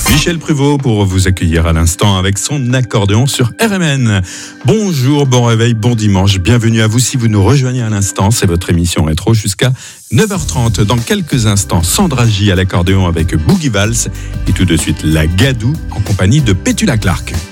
Michel Pruvot pour vous accueillir à l'instant avec son accordéon sur RMN. Bonjour, bon réveil, bon dimanche. Bienvenue à vous si vous nous rejoignez à l'instant. C'est votre émission rétro jusqu'à 9h30. Dans quelques instants, Sandra J à l'accordéon avec Boogie Vals. Et tout de suite, la Gadoue en compagnie de Petula Clark.